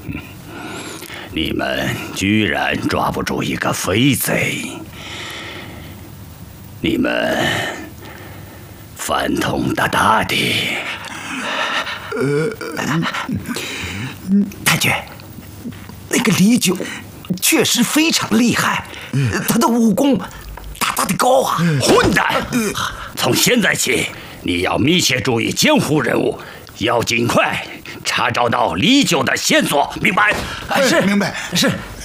你们居然抓不住一个飞贼！你们饭桶的大帝！ 太君，那个李九确实非常厉害，他的武功大大的高啊！ 混蛋！从现在起，你要密切注意监护人物，要尽快查找到李九的线索，明白？ 是， 明白。 是。